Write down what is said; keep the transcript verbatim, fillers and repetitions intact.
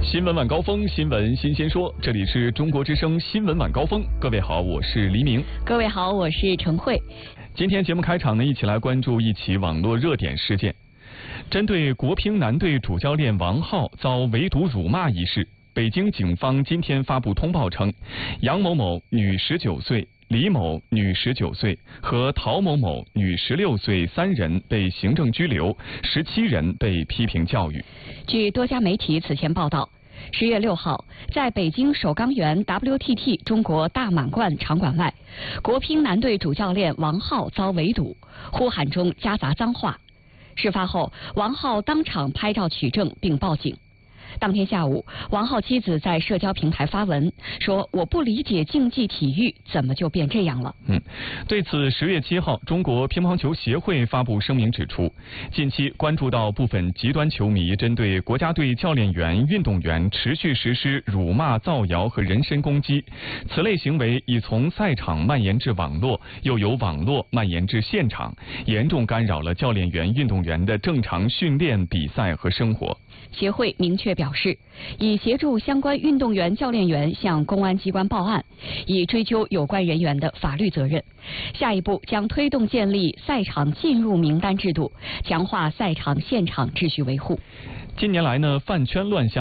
新闻晚高峰，新闻新鲜说，这里是中国之声新闻晚高峰。各位好，我是黎明。 各位好，我是陈慧。 今天节目开场呢，一起来关注一起网络热点事件。针对国乒男队主教练王皓遭围堵辱骂一事，北京警方今天发布通报称，杨某某女十九岁。李某女十九岁和陶某某女十六岁三人被行政拘留，十七人被批评教育。 据多家媒体此前报道，十月六号，在北京首钢园 W T T 中国大满贯场馆外，国乒男队主教练王皓遭围堵，呼喊中夹杂脏话。事发后，王皓当场拍照取证并报警。当天下午，王皓妻子在社交平台发文说：“我不理解竞技体育怎么就变这样了。” 嗯，对此，十月七号，中国乒乓球协会发布声明指出，近期关注到部分极端球迷针对国家队教练员、运动员持续实施辱骂、造谣和人身攻击，此类行为已从赛场蔓延至网络，又由网络蔓延至现场，严重干扰了教练员、运动员的正常训练、比赛和生活。 协会明确表示，已协助相关运动员、教练员向公安机关报案，以追究有关人员的法律责任。下一步将推动建立赛场进入名单制度，强化赛场现场秩序维护。 近年来呢，饭圈乱象